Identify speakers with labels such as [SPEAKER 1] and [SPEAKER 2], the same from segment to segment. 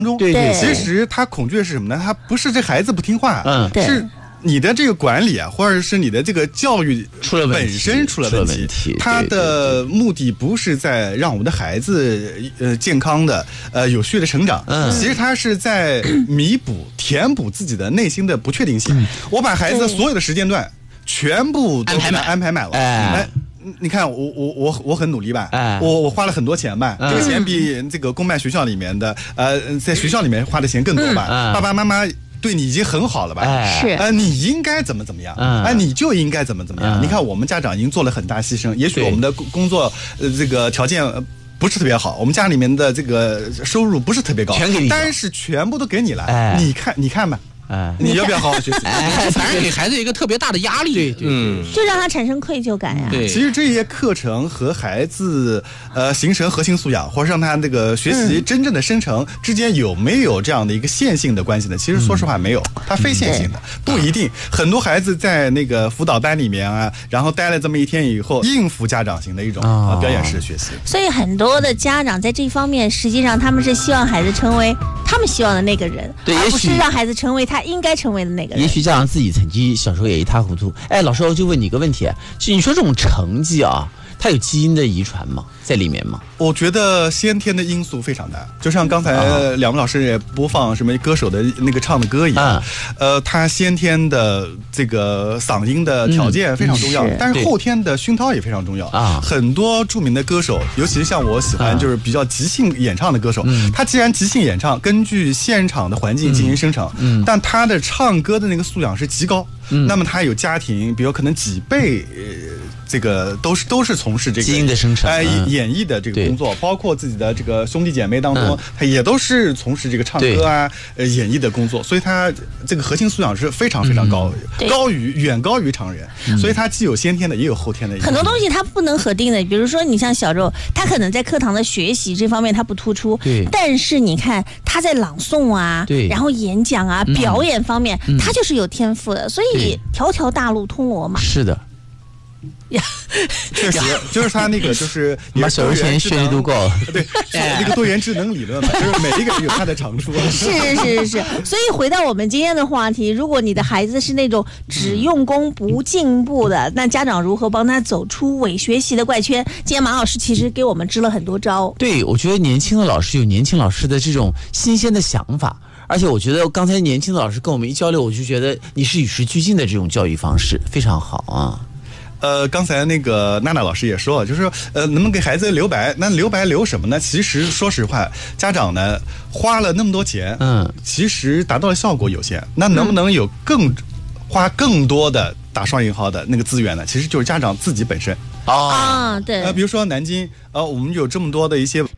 [SPEAKER 1] 中。
[SPEAKER 2] 对，
[SPEAKER 1] 其实他恐惧的是什么呢？他不是这孩子不听话，是你的这个管理啊，或者是你的这个教育本身出了问题。他的目的不是在让我们的孩子健康的有序的成长，其实他是在填补自己的内心的不确定性。我把孩子所有的时间段全部都安排满了。你看我很努力吧，我花了很多钱吧，这个钱比这个公办学校里面的在学校里面花的钱更多吧，爸爸妈妈对你已经很好了吧？
[SPEAKER 3] 是
[SPEAKER 1] 你应该怎么样？你就应该怎么样？你看我们家长已经做了很大牺牲，也许我们的工作这个条件不是特别好，我们家里面的这个收入不是特别高，但是全部都给你了，你看吧。你要不要好好学习？
[SPEAKER 2] 反而给孩子一个特别大的压力，
[SPEAKER 3] 就让他产生愧疚感呀。
[SPEAKER 1] 对，其实这些课程和孩子形成核心素养，或者让他那个学习真正的生成之间有没有这样的一个线性的关系呢？其实说实话没有，它非线性的，不一定。很多孩子在那个辅导班里面啊，然后待了这么一天以后，应付家长型的一种表演式的学习。
[SPEAKER 3] 所以很多的家长在这方面，实际上他们是希望孩子成为他们希望的那个人，而不是让孩子成为他应该成为的那个人。
[SPEAKER 4] 也许家长自己成绩小时候也一塌糊涂。老师，我就问你一个问题，就你说这种成绩啊，它有基因的遗传吗？在里面吗？
[SPEAKER 1] 我觉得先天的因素非常大，就像刚才两位老师也播放什么歌手的那个唱的歌一样，他先天的这个嗓音的条件非常重要，但是后天的熏陶也非常重要啊。很多著名的歌手，尤其是像我喜欢就是比较即兴演唱的歌手，他既然即兴演唱，根据现场的环境进行生成，但他的唱歌的那个素养是极高，那么他有家庭，比如可能几辈。这个都是从事这个
[SPEAKER 4] 基因的生成，
[SPEAKER 1] 演绎的这个工作，包括自己的这个兄弟姐妹当中，他也都是从事这个唱歌啊、演绎的工作，所以他这个核心素养是非常非常远高于常人，所以他既有先天的，也有后天的。
[SPEAKER 3] 很多东西他不能核定的，比如说你像小肉，他可能在课堂的学习这方面他不突出，但是你看他在朗诵啊，然后演讲啊、表演方面，他就是有天赋的，所以条条大路通罗马。
[SPEAKER 4] 是的。
[SPEAKER 1] 确实，就是他那个就是
[SPEAKER 4] 把小肉钱学习都够了，
[SPEAKER 1] 对，那个多元智能理论嘛，就是每一个人有他的长处。
[SPEAKER 3] 是，所以回到我们今天的话题，如果你的孩子是那种只用功不进步的，那家长如何帮他走出伪学习的怪圈？今天马老师其实给我们支了很多招。
[SPEAKER 4] 对，我觉得年轻的老师有年轻老师的这种新鲜的想法。而且我觉得刚才年轻的老师跟我们一交流，我就觉得你是与时俱进的这种教育方式非常好啊。
[SPEAKER 1] 刚才那个娜娜老师也说了，就是说能不能给孩子留白？那留白留什么呢？其实说实话，家长呢花了那么多钱，其实达到的效果有限。那能不能有花更多的打双引号的那个资源呢？其实就是家长自己本身。
[SPEAKER 3] 对，
[SPEAKER 1] 比如说南京，我们有这么多的一些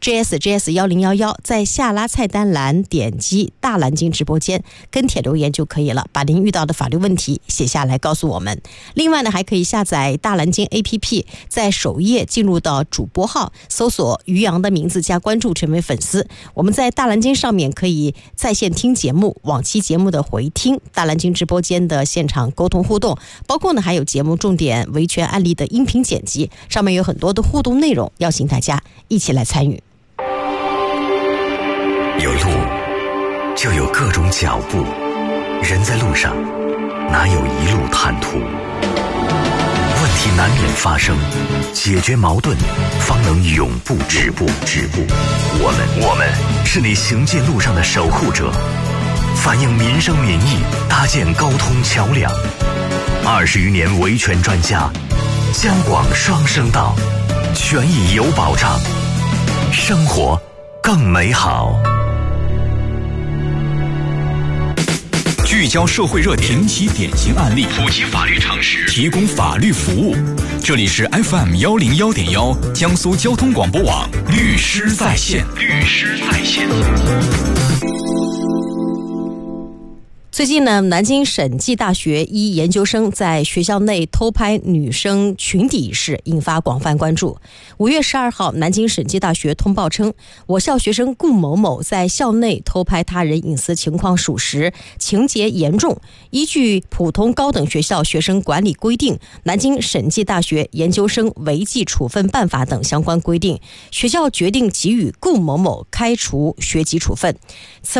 [SPEAKER 5] GS1011在下拉菜单栏点击大蓝鲸直播间跟帖留言就可以了，把您遇到的法律问题写下来告诉我们。另外呢，还可以下载大蓝鲸 APP， 在首页进入到主播号，搜索于洋的名字加关注，成为粉丝。我们在大蓝鲸上面可以在线听节目，往期节目的回听，大蓝鲸直播间的现场沟通互动，包括呢还有节目重点维权案例的音频剪辑，上面有很多的互动内容，邀请大家一起来参与。
[SPEAKER 6] 有路就有各种脚步，人在路上哪有一路坦途？问题难免发生，解决矛盾方能永不止步。我们是你行进路上的守护者，反映民生民意，搭建沟通桥梁。20余年维权专家，江广双声道，权益有保障，生活更美好。
[SPEAKER 7] 聚焦社会热点，评析典型案例，普及法律常识，提供法律服务。这里是 FM101.1江苏交通广播网律师在线。
[SPEAKER 5] 最近呢，南京审计大学一研究生在学校内偷拍女生裙底一事引发广泛关注。5月12号，南京审计大学通报称，我校学生顾某某在校内偷拍他人隐私情况属实，情节严重。依据《普通高等学校学生管理规定》、南京审计大学研究生违纪处分办法等相关规定，学校决定给予顾某某开除学籍处分。此